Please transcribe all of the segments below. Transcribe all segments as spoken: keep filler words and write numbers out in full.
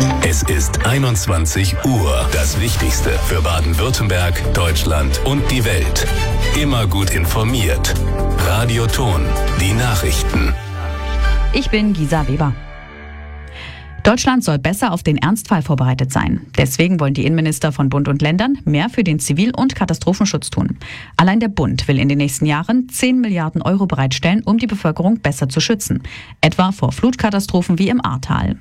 Es ist einundzwanzig Uhr. Das Wichtigste für Baden-Württemberg, Deutschland und die Welt. Immer gut informiert. Radio Ton, die Nachrichten. Ich bin Gisa Weber. Deutschland soll besser auf den Ernstfall vorbereitet sein. Deswegen wollen die Innenminister von Bund und Ländern mehr für den Zivil- und Katastrophenschutz tun. Allein der Bund will in den nächsten Jahren zehn Milliarden Euro bereitstellen, um die Bevölkerung besser zu schützen. Etwa vor Flutkatastrophen wie im Ahrtal.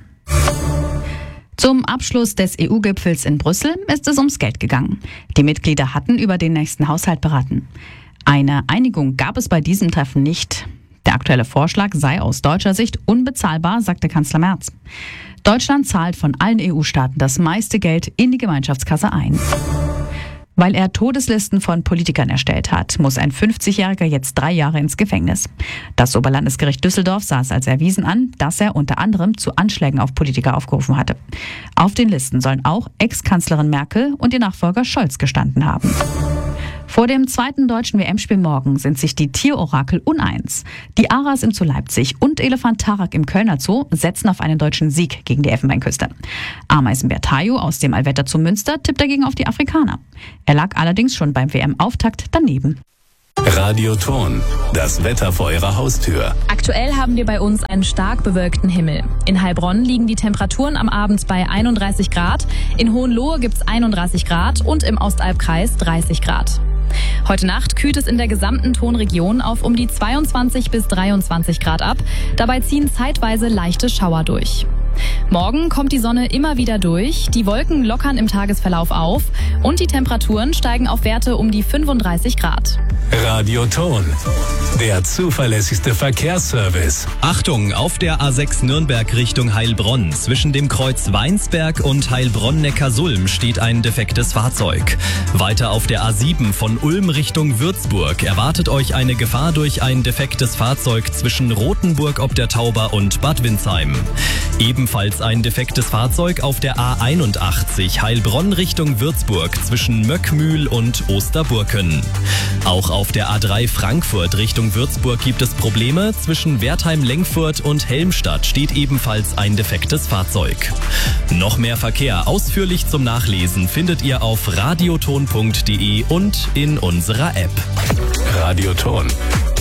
Zum Abschluss des E U-Gipfels in Brüssel ist es ums Geld gegangen. Die Mitglieder hatten über den nächsten Haushalt beraten. Eine Einigung gab es bei diesem Treffen nicht. Der aktuelle Vorschlag sei aus deutscher Sicht unbezahlbar, sagte Kanzler Merz. Deutschland zahlt von allen E U-Staaten das meiste Geld in die Gemeinschaftskasse ein. Weil er Todeslisten von Politikern erstellt hat, muss ein fünfzigjähriger jetzt drei Jahre ins Gefängnis. Das Oberlandesgericht Düsseldorf sah es als erwiesen an, dass er unter anderem zu Anschlägen auf Politiker aufgerufen hatte. Auf den Listen sollen auch Ex-Kanzlerin Merkel und ihr Nachfolger Scholz gestanden haben. Vor dem zweiten deutschen W M-Spiel morgen sind sich die Tierorakel uneins. Die Aras im Zoo Leipzig und Elefant Tarak im Kölner Zoo setzen auf einen deutschen Sieg gegen die Elfenbeinküste. Ameisenbär Tayo aus dem Allwetter Zoo Münster tippt dagegen auf die Afrikaner. Er lag allerdings schon beim W M-Auftakt daneben. Radio Ton, das Wetter vor Ihrer Haustür. Aktuell haben wir bei uns einen stark bewölkten Himmel. In Heilbronn liegen die Temperaturen am Abend bei einunddreißig Grad, in Hohenlohe gibt's einunddreißig Grad und im Ostalbkreis dreißig Grad. Heute Nacht kühlt es in der gesamten Tonregion auf um die zweiundzwanzig bis dreiundzwanzig Grad ab. Dabei ziehen zeitweise leichte Schauer durch. Morgen kommt die Sonne immer wieder durch, die Wolken lockern im Tagesverlauf auf und die Temperaturen steigen auf Werte um die fünfunddreißig Grad. Radio Ton, der zuverlässigste Verkehrsservice. Achtung, auf der A sechs Nürnberg Richtung Heilbronn. Zwischen dem Kreuz Weinsberg und Heilbronn-Neckarsulm steht ein defektes Fahrzeug. Weiter auf der A sieben von Ulm Richtung Würzburg erwartet euch eine Gefahr durch ein defektes Fahrzeug zwischen Rothenburg ob der Tauber und Bad Windsheim. Ebenfalls ein defektes Fahrzeug auf der A einundachtzig Heilbronn Richtung Würzburg zwischen Möckmühl und Osterburken. Auch auf der A drei Frankfurt Richtung Würzburg gibt es Probleme. Zwischen Wertheim-Lengfurt und Helmstadt steht ebenfalls ein defektes Fahrzeug. Noch mehr Verkehr ausführlich zum Nachlesen findet ihr auf radioton punkt de und in unserer App. Radio Ton,